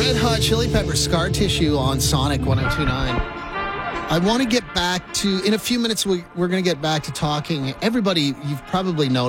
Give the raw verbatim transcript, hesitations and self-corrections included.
Red Hot Chili Peppers, Scar Tissue on Sonic one oh two point nine. I want to get back to, in a few minutes, we, we're going to get back to talking. Everybody, you've probably noticed.